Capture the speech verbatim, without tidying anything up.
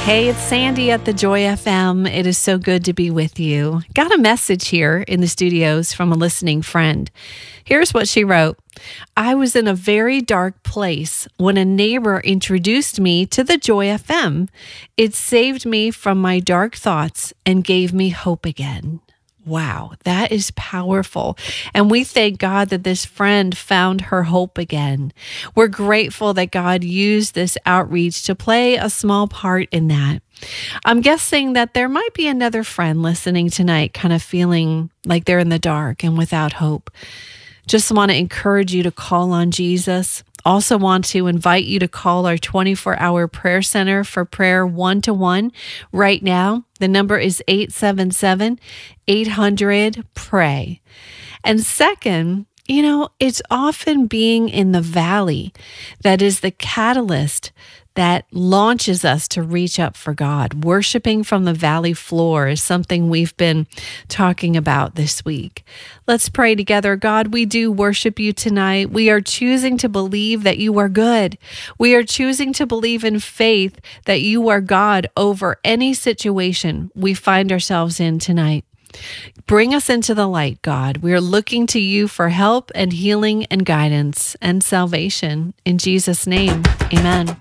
Hey, it's Sandy at the Joy F M. It is so good to be with you. Got a message here in the studios from a listening friend. Here's what she wrote. I was in a very dark place when a neighbor introduced me to the Joy F M. It saved me from my dark thoughts and gave me hope again. Wow, that is powerful. And we thank God that this friend found her hope again. We're grateful that God used this outreach to play a small part in that. I'm guessing that there might be another friend listening tonight, kind of feeling like they're in the dark and without hope. Just want to encourage you to call on Jesus. Also want to invite you to call our twenty-four hour prayer center for prayer one-to-one right now. The number is eight seven seven, eight hundred, pray. And second, you know, it's often being in the valley that is the catalyst that launches us to reach up for God. Worshiping from the valley floor is something we've been talking about this week. Let's pray together. God, we do worship you tonight. We are choosing to believe that you are good. We are choosing to believe in faith that you are God over any situation we find ourselves in tonight. Bring us into the light, God. We are looking to you for help and healing and guidance and salvation. In Jesus' name, amen.